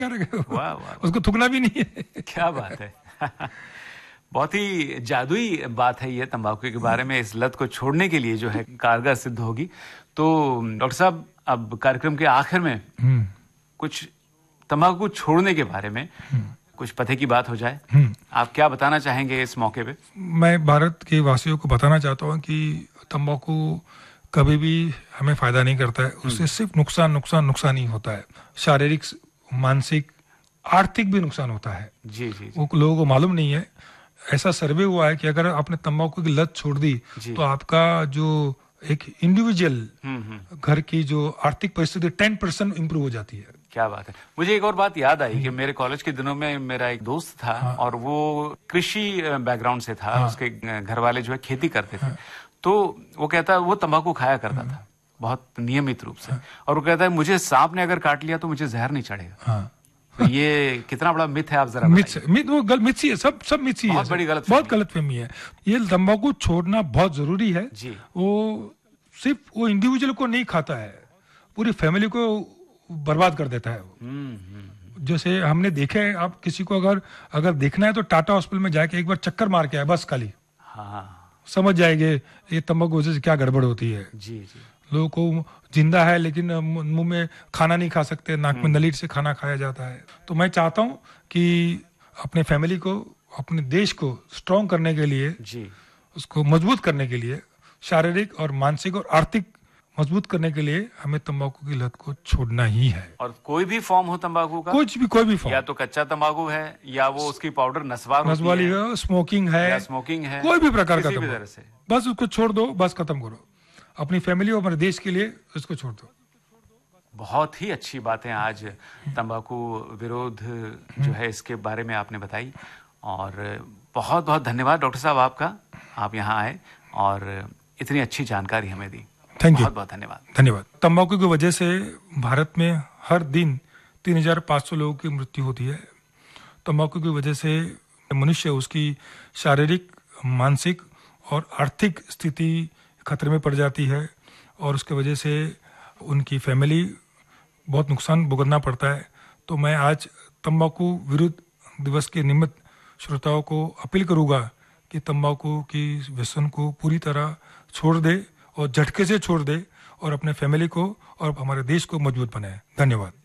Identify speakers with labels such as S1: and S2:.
S1: कर रहे हो?
S2: वाह वाह,
S1: उसको थूकना भी नहीं है।
S2: क्या बात है। बहुत ही जादुई बात है ये तंबाकू के बारे में, इस लत को छोड़ने के लिए जो है कारगर सिद्ध होगी। तो डॉक्टर साहब, अब कार्यक्रम के आखिर में कुछ तंबाकू छोड़ने के बारे में कुछ पते की बात हो जाए। आप क्या बताना चाहेंगे इस मौके पे?
S1: मैं भारत के वासियों को बताना चाहता हूँ कि तंबाकू कभी भी हमें फायदा नहीं करता है, उससे सिर्फ नुकसान ही होता है। शारीरिक, मानसिक, आर्थिक भी नुकसान होता है।
S2: जी जी,
S1: वो लोगों को मालूम नहीं है। ऐसा सर्वे हुआ है कि अगर आपने तंबाकू की लत छोड़ दी तो आपका जो एक इंडिविजुअल घर की जो आर्थिक परिस्थिति 10% इंप्रूव हो जाती है।
S2: क्या बात है। मुझे एक और बात याद आई कि मेरे कॉलेज के दिनों में मेरा एक दोस्त था, और वो कृषि बैकग्राउंड से था। उसके घर वाले जो है खेती करते थे। तो वो कहता, वो तंबाकू खाया करता था बहुत नियमित रूप से, और वो कहता है मुझे सांप ने अगर काट लिया तो मुझे जहर नहीं चढ़ेगा। तो ये कितना बड़ा मिथ है, आप जरा
S1: मिथ वो मिथ ही है, सब मिथ ही है।
S2: बहुत बड़ी
S1: बहुत गलतफहमी है। ये तंबाकू छोड़ना बहुत जरूरी है
S2: जी।
S1: वो सिर्फ वो इंडिविजुअल को नहीं खाता है, पूरी फैमिली को बर्बाद कर देता है वो। जैसे हमने देखे है, आप किसी को अगर देखना है तो टाटा हॉस्पिटल में जाके एक बार चक्कर मार के आए बस खाली, समझ जाएंगे ये तंबाकू वजह से क्या गड़बड़ होती है।
S2: जी जी।
S1: लोगों को जिंदा है लेकिन मुंह में खाना नहीं खा सकते, नाक में नली से खाना खाया जाता है। तो मैं चाहता हूं कि अपने फैमिली को, अपने देश को स्ट्रॉन्ग करने के लिए, उसको मजबूत करने के लिए, शारीरिक और मानसिक और आर्थिक मजबूत करने के लिए हमें तंबाकू की लत को छोड़ना ही है।
S2: और कोई भी फॉर्म हो तंबाकू का,
S1: कोई भी फॉर्म,
S2: या तो कच्चा तंबाकू है या वो उसकी पाउडर नसवाली है,
S1: स्मोकिंग है, कोई भी प्रकार का तंबाकू, बस उसको छोड़ दो, बस खत्म करो। अपनी फैमिली और हमारे देश के लिए उसको छोड़ दो।
S2: बहुत ही अच्छी बातें आज तंबाकू विरोध जो है इसके बारे में आपने बताई, और बहुत बहुत धन्यवाद डॉक्टर साहब आपका, आप यहाँ आए और इतनी अच्छी जानकारी हमें दी।
S1: थैंक यू,
S2: बहुत बहुत धन्यवाद।
S1: धन्यवाद। तंबाकू की वजह से भारत में हर दिन 3500 लोगों की मृत्यु होती है। तंबाकू की वजह से मनुष्य, उसकी शारीरिक, मानसिक और आर्थिक स्थिति खतरे में पड़ जाती है, और उसके वजह से उनकी फैमिली बहुत नुकसान भुगतना पड़ता है। तो मैं आज तंबाकू विरुद्ध दिवस के निमित्त श्रोताओं को अपील करूंगा कि तंबाकू की व्यसन को पूरी तरह छोड़ दे, और झटके से छोड़ दे, और अपने फैमिली को और हमारे देश को मजबूत बनाए। धन्यवाद।